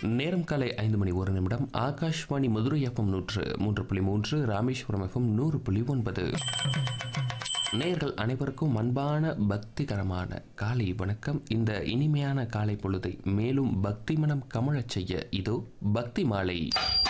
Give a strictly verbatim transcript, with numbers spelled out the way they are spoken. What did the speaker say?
நேரம் காலை ஐந்து மணி ஒரு நிமிடம். ஆகாஷ்வாணி மதுரை எஃப்எம் நூற்று மூன்று புள்ளி மூன்று, ராமேஸ்வரம் எஃப்எம் நூறு புள்ளி ஒன்பது. நேயர்கள் அனைவருக்கும் அன்பான பக்திகரமான காலை வணக்கம். இந்த இனிமையான காலை பொழுதை மேலும் பக்தி மனம் கமழச் செய்ய இதோ பக்தி மாலை.